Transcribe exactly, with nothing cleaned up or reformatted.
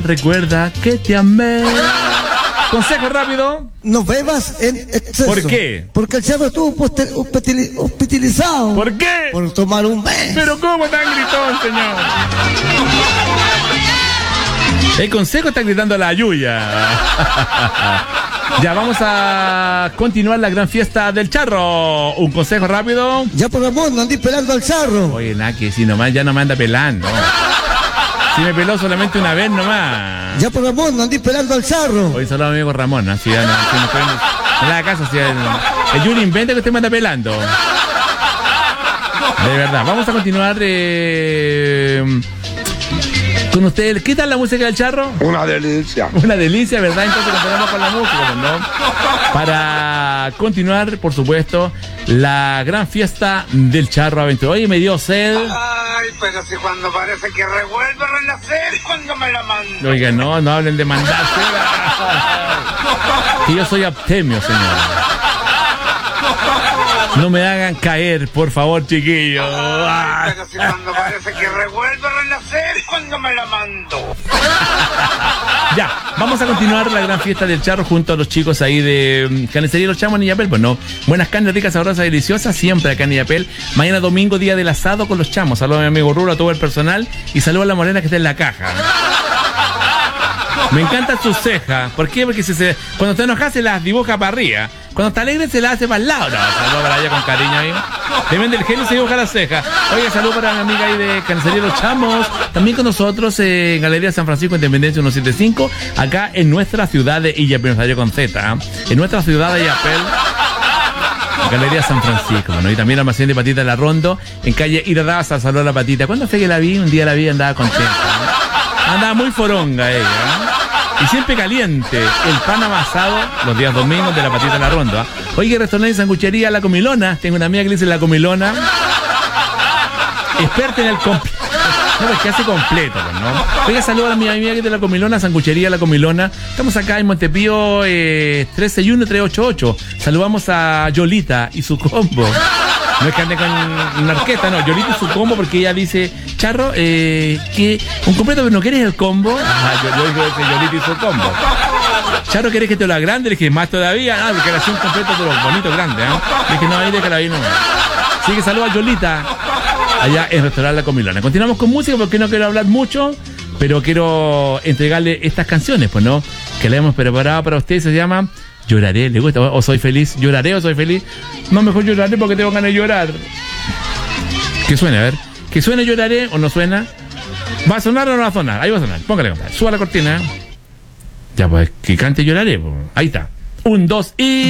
Recuerda que te amé. Consejo rápido. No bebas en exceso. ¿Por qué? Porque el charro estuvo poster- hospitali- hospitalizado. ¿Por qué? Por tomar un mes. Pero ¿cómo tan gritón, señor? El consejo está gritando la Yuya. Ya vamos a continuar la gran fiesta del charro. Un consejo rápido. Ya por amor, no andís pelando al charro. Oye, Naki, si nomás ya no me anda pelando. Si me peló solamente una vez nomás. Ya por amor, no andís pelando al charro. Hoy solo mi amigo Ramón, ¿no? Si ya no, si no pueden, no le haga caso, si el, el Yuri inventa que usted me anda pelando. De verdad, vamos a continuar eh, con usted. ¿Qué tal la música del charro? Una delicia. Una delicia, ¿verdad? Entonces continuamos con la música, ¿no? Para continuar, por supuesto, la gran fiesta del charro aventura. Oye, me dio sed. Ay, pero si cuando parece que revuelve a renacer cuando me la mando. Oiga, no, no hablen de mandarse. Que yo soy abstemio, señor. No me hagan caer, por favor, chiquillos. Ay, pero si cuando parece que revuelve a renacer cuando me la mando. Ya, vamos a continuar la gran fiesta del charro junto a los chicos ahí de Carnicería Los Chamos en Illapel. Pues no, buenas carnes ricas, sabrosas, deliciosas, siempre acá en Illapel. Mañana domingo, día del asado con los chamos. Saludos a mi amigo Rulo, a todo el personal y saludos a la morena que está en la caja. Me encanta su ceja. ¿Por qué? Porque si se, cuando está enojada se las dibuja para arriba. Cuando está alegre se las hace para el lado. No, saludos para ella con cariño ahí. Deben del genio se dibuja la ceja. Oye, saludos para mi amiga ahí de Carnicería Los Chamos. También con nosotros eh, en Galería San Francisco, Independencia ciento setenta y cinco. Acá en nuestra ciudad de Illapel. Salió con Z. ¿eh? En nuestra ciudad de Illapel. Galería San Francisco, bueno, y también almacén de Patita La Rondo, en calle Iradaza. Saludos a la Patita. ¿Cuándo fue que la vi? Un día la vi y andaba contenta. ¿eh? Andaba muy foronga ella, ¿eh? Y siempre caliente, el pan amasado los días domingos de la Patita La Rondo. ¿eh? Oye, restaurante y sanguchería La Comilona. Tengo una amiga que le dice La Comilona. Experta en el completo. No, es que hace completo, ¿no? Oiga, saludos a mi amiga que es de La Comilona, sanguchería La Comilona. Estamos acá en Montepío eh, tres seis uno tres ocho ocho. Saludamos a Yolita y su combo. No es que ande con una orquesta, no, Yolita y su combo, porque ella dice, Charro, eh, que un completo, pero no quieres el combo. Ajá, yo, yo digo que Yolita y su combo. Charro, ¿querés que te lo agrande? Le dije, más todavía. Ah, porque era así un completo de los bonitos grandes, ¿eh? Le dije, no, ahí déjala ahí, no. Así que saludos a Yolita, allá en Restaurante La Comilona. Continuamos con música porque no quiero hablar mucho, pero quiero entregarle estas canciones, pues, ¿no? Que le hemos preparado para ustedes, se llama Lloraré, ¿le gusta? ¿O soy feliz? ¿Lloraré o soy feliz? No, mejor lloraré porque tengo ganas de llorar. Que suene, a ver. Que suene Lloraré o no suena. ¿Va a sonar o no va a sonar? Ahí va a sonar. Póngale, compadre. Suba la cortina. Ya, pues, que cante Lloraré. Pues. Ahí está. Un, dos y...